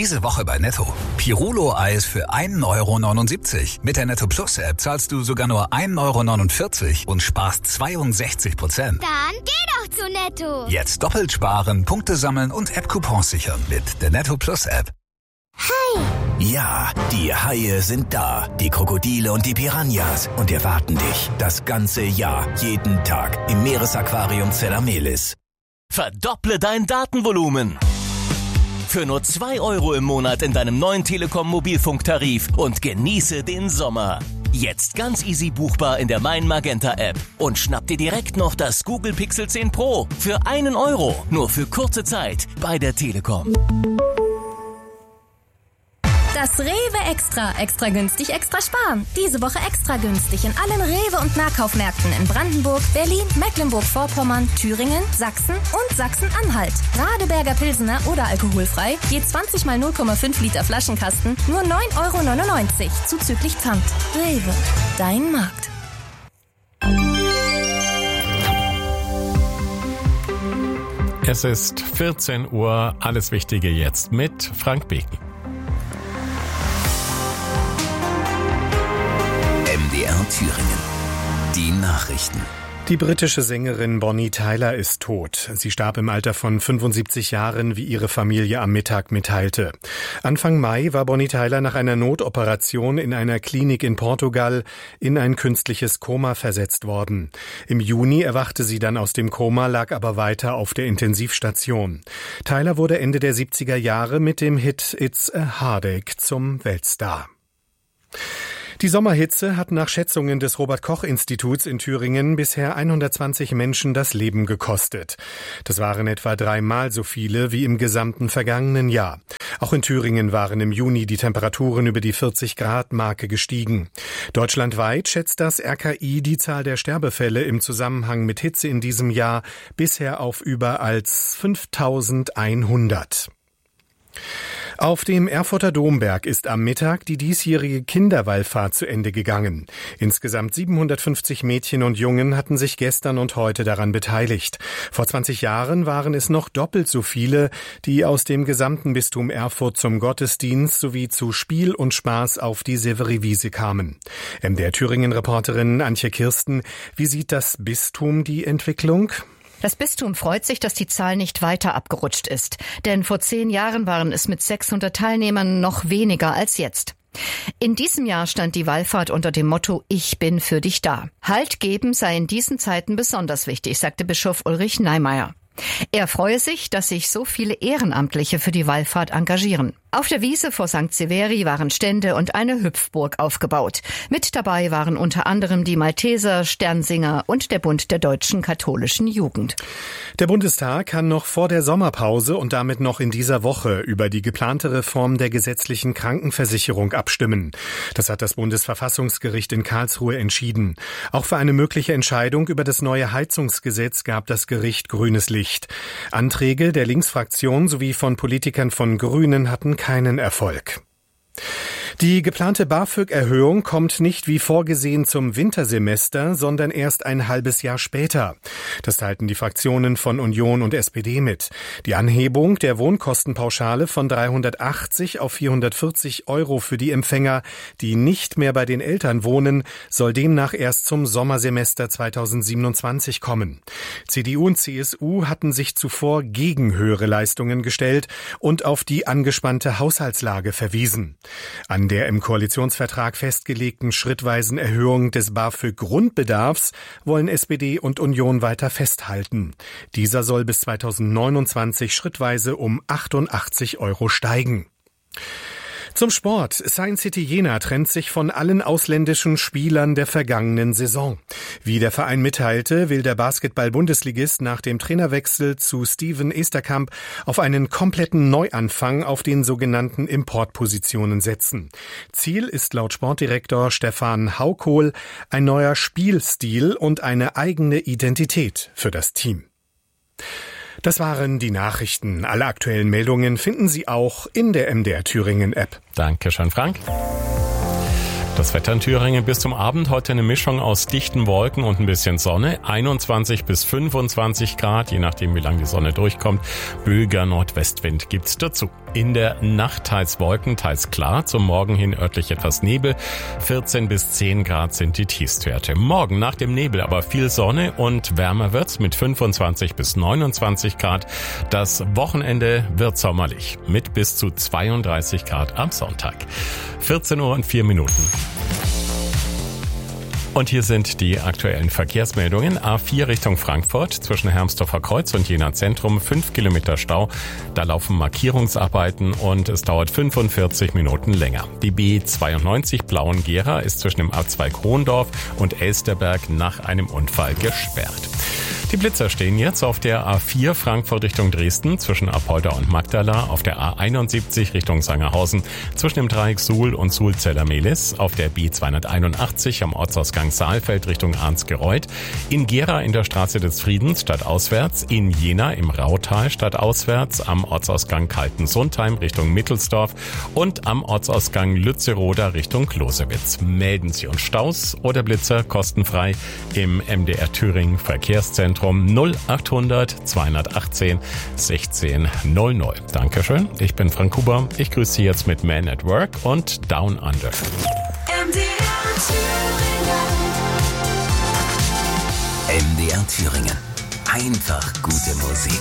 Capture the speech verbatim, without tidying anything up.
Diese Woche bei Netto. Pirulo-Eis für ein Euro neunundsiebzig. Mit der Netto Plus App zahlst du sogar nur ein Euro neunundvierzig und sparst zweiundsechzig Prozent. Dann geh doch zu Netto. Jetzt doppelt sparen, Punkte sammeln und App-Coupons sichern mit der Netto Plus App. Hai! Ja, die Haie sind da. Die Krokodile und die Piranhas. Und erwarten dich das ganze Jahr, jeden Tag im Meeresaquarium Zellamelis. Verdopple dein Datenvolumen. Für nur zwei Euro im Monat in deinem neuen Telekom-Mobilfunktarif und genieße den Sommer. Jetzt ganz easy buchbar in der Mein Magenta App. Und schnapp dir direkt noch das Google Pixel zehn Pro für einen Euro. Nur für kurze Zeit bei der Telekom. Das Rewe Extra. Extra günstig, extra sparen. Diese Woche extra günstig in allen Rewe- und Nahkaufmärkten in Brandenburg, Berlin, Mecklenburg-Vorpommern, Thüringen, Sachsen und Sachsen-Anhalt. Radeberger Pilsener oder alkoholfrei, je zwanzig mal null Komma fünf Liter Flaschenkasten, nur neun Euro neunundneunzig, zuzüglich Pfand. Rewe, dein Markt. Es ist vierzehn Uhr, alles Wichtige jetzt mit Frank Beken. M D R Thüringen. Die Nachrichten. Die britische Sängerin Bonnie Tyler ist tot. Sie starb im Alter von fünfundsiebzig Jahren, wie ihre Familie am Mittag mitteilte. Anfang Mai war Bonnie Tyler nach einer Notoperation in einer Klinik in Portugal in ein künstliches Koma versetzt worden. Im Juni erwachte sie dann aus dem Koma, lag aber weiter auf der Intensivstation. Tyler wurde Ende der siebziger Jahre mit dem Hit It's a Heartache zum Weltstar. Die Sommerhitze hat nach Schätzungen des Robert-Koch-Instituts in Thüringen bisher hundertzwanzig Menschen das Leben gekostet. Das waren etwa dreimal so viele wie im gesamten vergangenen Jahr. Auch in Thüringen waren im Juni die Temperaturen über die vierzig-Grad-Marke gestiegen. Deutschlandweit schätzt das R K I die Zahl der Sterbefälle im Zusammenhang mit Hitze in diesem Jahr bisher auf über als fünftausendeinhundert. Auf dem Erfurter Domberg ist am Mittag die diesjährige Kinderwallfahrt zu Ende gegangen. Insgesamt siebenhundertfünfzig Mädchen und Jungen hatten sich gestern und heute daran beteiligt. Vor zwanzig Jahren waren es noch doppelt so viele, die aus dem gesamten Bistum Erfurt zum Gottesdienst sowie zu Spiel und Spaß auf die Severi-Wiese kamen. M D R Thüringen-Reporterin Antje Kirsten, wie sieht das Bistum die Entwicklung? Das Bistum freut sich, dass die Zahl nicht weiter abgerutscht ist. Denn vor zehn Jahren waren es mit sechshundert Teilnehmern noch weniger als jetzt. In diesem Jahr stand die Wallfahrt unter dem Motto Ich bin für dich da. Halt geben sei in diesen Zeiten besonders wichtig, sagte Bischof Ulrich Neimeyer. Er freue sich, dass sich so viele Ehrenamtliche für die Wallfahrt engagieren. Auf der Wiese vor Sankt Severi waren Stände und eine Hüpfburg aufgebaut. Mit dabei waren unter anderem die Malteser, Sternsinger und der Bund der deutschen katholischen Jugend. Der Bundestag kann noch vor der Sommerpause und damit noch in dieser Woche über die geplante Reform der gesetzlichen Krankenversicherung abstimmen. Das hat das Bundesverfassungsgericht in Karlsruhe entschieden. Auch für eine mögliche Entscheidung über das neue Heizungsgesetz gab das Gericht grünes Licht. Anträge der Linksfraktion sowie von Politikern von Grünen hatten keinen Erfolg. Die geplante BAföG-Erhöhung kommt nicht wie vorgesehen zum Wintersemester, sondern erst ein halbes Jahr später. Das teilten die Fraktionen von Union und S P D mit. Die Anhebung der Wohnkostenpauschale von dreihundertachtzig auf vierhundertvierzig Euro für die Empfänger, die nicht mehr bei den Eltern wohnen, soll demnach erst zum Sommersemester zweitausendsiebenundzwanzig kommen. C D U und C S U hatten sich zuvor gegen höhere Leistungen gestellt und auf die angespannte Haushaltslage verwiesen. An der im Koalitionsvertrag festgelegten schrittweisen Erhöhung des BAföG-Grundbedarfs wollen S P D und Union weiter festhalten. Dieser soll bis zweitausendneunundzwanzig schrittweise um achtundachtzig Euro steigen. Zum Sport. Science City Jena trennt sich von allen ausländischen Spielern der vergangenen Saison. Wie der Verein mitteilte, will der Basketball-Bundesligist nach dem Trainerwechsel zu Steven Esterkamp auf einen kompletten Neuanfang auf den sogenannten Importpositionen setzen. Ziel ist laut Sportdirektor Stefan Haukohl ein neuer Spielstil und eine eigene Identität für das Team. Das waren die Nachrichten. Alle aktuellen Meldungen finden Sie auch in der M D R Thüringen App. Dankeschön, Frank. Das Wetter in Thüringen bis zum Abend. Heute eine Mischung aus dichten Wolken und ein bisschen Sonne. einundzwanzig bis fünfundzwanzig Grad, je nachdem wie lange die Sonne durchkommt. Böiger Nordwestwind gibt's dazu. In der Nacht teils Wolken, teils klar. Zum Morgen hin örtlich etwas Nebel. vierzehn bis zehn Grad sind die Tiefstwerte. Morgen nach dem Nebel aber viel Sonne und wärmer wird's mit fünfundzwanzig bis neunundzwanzig Grad. Das Wochenende wird sommerlich mit bis zu zweiunddreißig Grad am Sonntag. vierzehn Uhr und vier Minuten. Und hier sind die aktuellen Verkehrsmeldungen. A vier Richtung Frankfurt zwischen Hermsdorfer Kreuz und Jena Zentrum, fünf Kilometer Stau. Da laufen Markierungsarbeiten und es dauert fünfundvierzig Minuten länger. Die B zweiundneunzig Blauen-Gera ist zwischen dem A zwei Krondorf und Elsterberg nach einem Unfall gesperrt. Die Blitzer stehen jetzt auf der A vier Frankfurt Richtung Dresden zwischen Apolda und Magdala, auf der A einundsiebzig Richtung Sangerhausen zwischen dem Dreieck Suhl und Suhl-Zeller-Mehlis, auf der B zweihunderteinundachtzig am Ortsausgang Saalfeld Richtung Arnsgereuth, in Gera in der Straße des Friedens stadtauswärts, in Jena im Rautal stadtauswärts, am Ortsausgang Kaltensundheim Richtung Mittelsdorf und am Ortsausgang Lützeroda Richtung Klosewitz. Melden Sie uns Staus oder Blitzer kostenfrei im M D R Thüringen Verkehrszentrum null achthundert zweihundertachtzehn sechzehn null null. Dankeschön, ich bin Frank Huber. Ich grüße Sie jetzt mit Man at Work und Down Under. M D R Thüringen. M D R Thüringen. Einfach gute Musik.